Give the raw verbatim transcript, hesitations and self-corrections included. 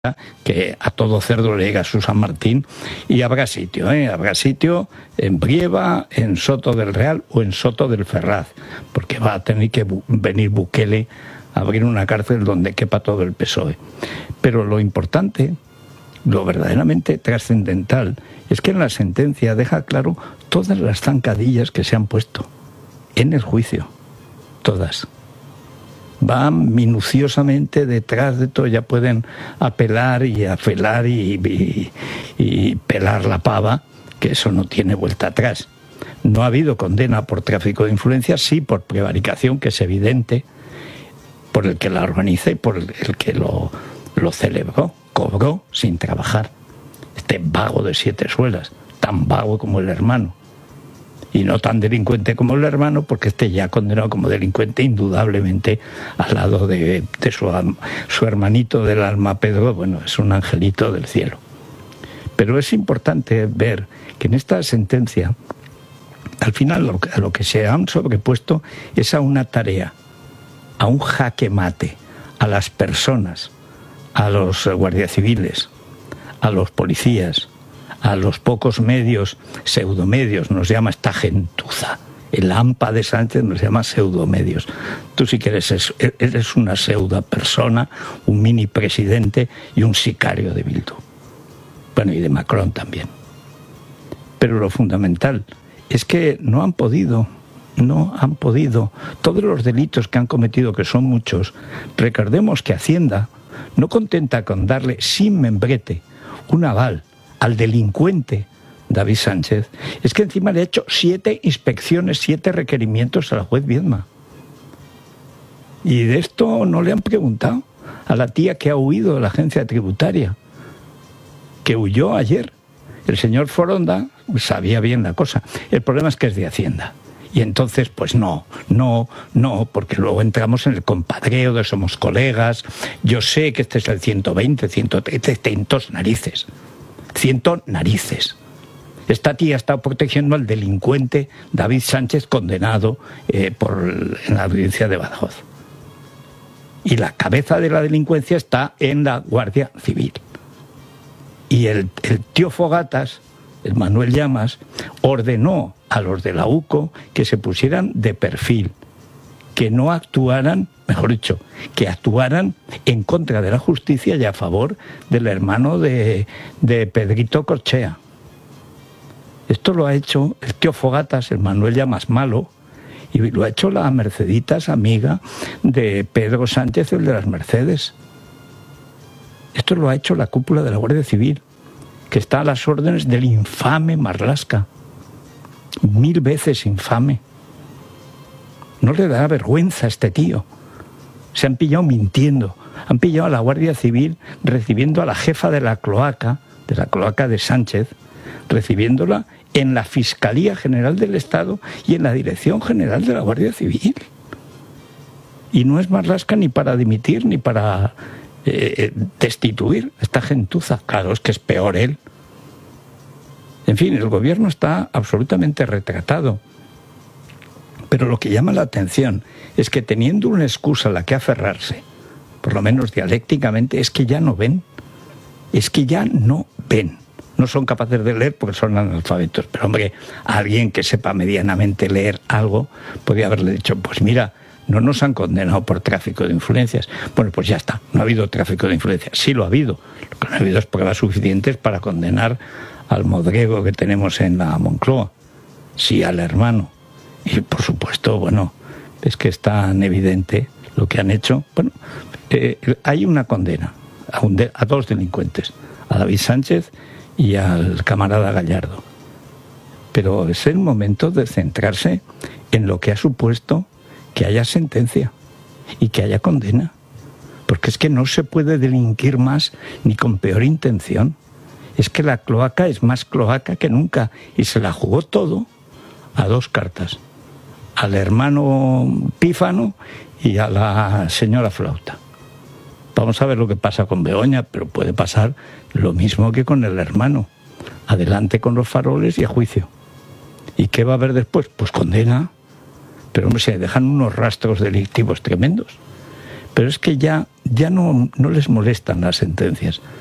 que a todo cerdo le llega su San Martín, y habrá sitio, ¿eh? habrá sitio en Brieva, en Soto del Real o en Soto del Ferraz, porque va a tener que bu- venir Bukele a abrir una cárcel donde quepa todo el P S O E. Pero lo importante, lo verdaderamente trascendental, es que en la sentencia deja claro todas las zancadillas que se han puesto en el juicio, todas. Van minuciosamente detrás de todo, ya pueden apelar y afelar y, y, y pelar la pava, que eso no tiene vuelta atrás. No ha habido condena por tráfico de influencias, sí por prevaricación, que es evidente, por el que la organiza y por el, el que lo, lo celebró, cobró sin trabajar. Este vago de siete suelas, tan vago como el hermano. Y no tan delincuente como el hermano, porque este ya condenado como delincuente indudablemente al lado de, de su, su hermanito del alma, Pedro. Bueno, es un angelito del cielo. Pero es importante ver que en esta sentencia, al final lo, a lo que se han sobrepuesto es a una tarea, a un jaque mate, a las personas, a los guardias civiles, a los policías, a los pocos medios, pseudomedios, nos llama esta gentuza. El AMPA de Sánchez nos llama pseudomedios. Tú si quieres eres una pseudo persona, un mini presidente y un sicario de Bildu. Bueno, y de Macron también. Pero lo fundamental es que no han podido, no han podido, todos los delitos que han cometido, que son muchos. Recordemos que Hacienda no contenta con darle sin membrete un aval al delincuente David Sánchez, es que encima le ha hecho siete inspecciones, siete requerimientos a la juez Viedma. Y de esto no le han preguntado a la tía que ha huido de la agencia tributaria, que huyó ayer. El señor Foronda sabía bien la cosa. El problema es que es de Hacienda. Y entonces, pues no, no, no, porque luego entramos en el compadreo de somos colegas. Yo sé que este es el ciento veinte, ciento treinta, cientos narices. Ciento narices. Esta tía está protegiendo al delincuente David Sánchez, condenado eh, por en la audiencia de Badajoz. Y la cabeza de la delincuencia está en la Guardia Civil. Y el, el tío Fogatas, el Manuel Llamas, ordenó a los de la U C O que se pusieran de perfil, que no actuaran, mejor dicho, que actuaran en contra de la justicia y a favor del hermano de, de Pedrito Corchea. Esto lo ha hecho el tío Fogatas, el Manuel Llamas malo, y lo ha hecho la Merceditas, amiga de Pedro Sánchez, el de las Mercedes. Esto lo ha hecho la cúpula de la Guardia Civil, que está a las órdenes del infame Marlaska. Mil veces infame. No le da vergüenza a este tío. Se han pillado mintiendo. Han pillado a la Guardia Civil recibiendo a la jefa de la cloaca, de la cloaca de Sánchez, recibiéndola en la Fiscalía General del Estado y en la Dirección General de la Guardia Civil. Y no es Marlaska ni para dimitir ni para eh, destituir a esta gentuza. Claro, es que es peor él. En fin, el gobierno está absolutamente retratado. Pero lo que llama la atención es que teniendo una excusa a la que aferrarse, por lo menos dialécticamente, es que ya no ven. Es que ya no ven. No son capaces de leer porque son analfabetos. Pero hombre, alguien que sepa medianamente leer algo podría haberle dicho, pues mira, no nos han condenado por tráfico de influencias. Bueno, pues ya está, no ha habido tráfico de influencias. Sí lo ha habido. Lo que no ha habido es pruebas suficientes para condenar al modrego que tenemos en la Moncloa. Sí, al hermano. Y por supuesto, bueno, es que es tan evidente lo que han hecho. Bueno, eh, hay una condena a, un de, a dos delincuentes, a David Sánchez y al camarada Gallardo. Pero es el momento de centrarse en lo que ha supuesto que haya sentencia y que haya condena. Porque es que no se puede delinquir más ni con peor intención. Es que la cloaca es más cloaca que nunca y se la jugó todo a dos cartas. Al hermano pífano y a la señora flauta. Vamos a ver lo que pasa con Begoña, pero puede pasar lo mismo que con el hermano. Adelante con los faroles y a juicio. ¿Y qué va a haber después? Pues condena. Pero hombre, se dejan unos rastros delictivos tremendos. pero es que ya, ya no, no les molestan las sentencias.